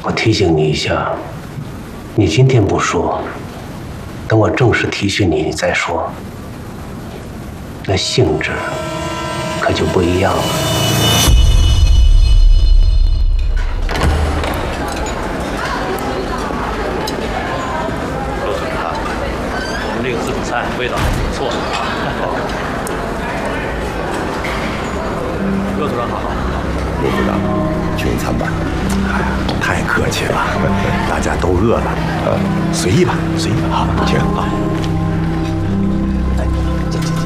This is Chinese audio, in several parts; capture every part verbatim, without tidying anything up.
我提醒你一下，你今天不说，等我正式提醒你再说，那性质可就不一样了。 陆总啊，我们这个自助餐味道不错。陆组长好。 陆组长，就餐吧。哎呀，太客气了，大家都饿了。呃，随意吧，随意吧。好，请啊。来，请请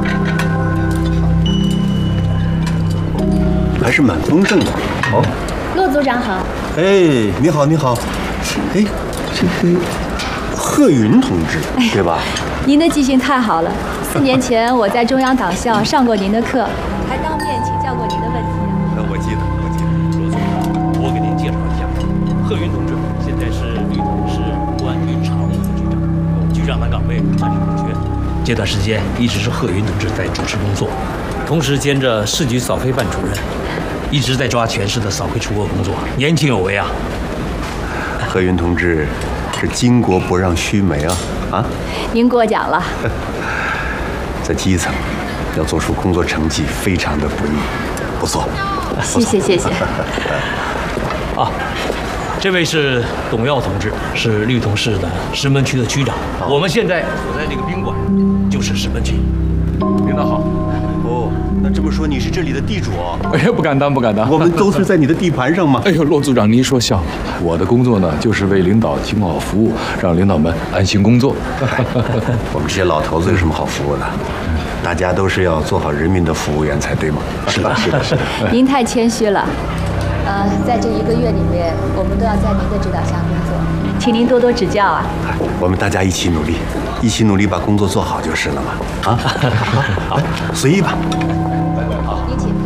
请。还是蛮丰盛的。哦， 陆组长好。 哎，你好，你好。哎，这是贺云同志，对吧？ 您的记性太好了。四年前我在中央党校上过您的课，还当面请教过您的问题。 我记得，我记得。 罗总，我给您介绍一下，贺云同志现在是律统市公安局常务副局长，局长的岗位暂时不缺。这段时间一直是贺云同志在主持工作，同时兼着市局扫黑办主任，一直在抓全市的扫黑除恶工作，年轻有为啊。 贺云同志是巾帼不让须眉啊啊！ 您过奖了。 在基层要做出工作成绩，非常的不易，不错。 谢谢谢谢。 啊，这位是董耀同志，是律统市的石门区的区长。我们现在所在这个宾馆就是石门区。领导好。 哦，那这么说你是这里的地主哦？ 哎呀，不敢当，不敢当。 我们都是在你的地盘上嘛。 哎呦，骆组长，您说笑了。我的工作呢，就是为领导提供好服务，让领导们安心工作。 我们这些老头子有什么好服务的？大家都是要做好人民的服务员才对嘛。 是的，是的，是的。 您太谦虚了。呃，在这一个月里面，我们都要在您的指导下工作，请您多多指教啊。 我们大家一起努力，一起努力把工作做好就是了嘛。啊，好，随意吧。 您请。